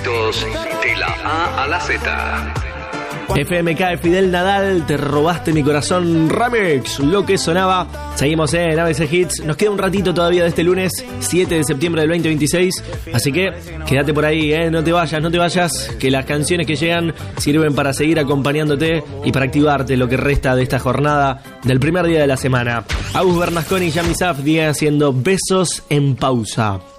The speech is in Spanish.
éxitos de la A a la Z. FMK, Fidel Nadal, Te robaste mi corazón remix, lo que sonaba. Seguimos en ABC Hits. Nos queda un ratito todavía de este lunes 7 de septiembre del 2026. Así que quédate por ahí, no te vayas, que las canciones que llegan sirven para seguir acompañándote y para activarte lo que resta de esta jornada del primer día de la semana. Agus Bernasconi y Yami Saf, día haciendo Besos en Pausa.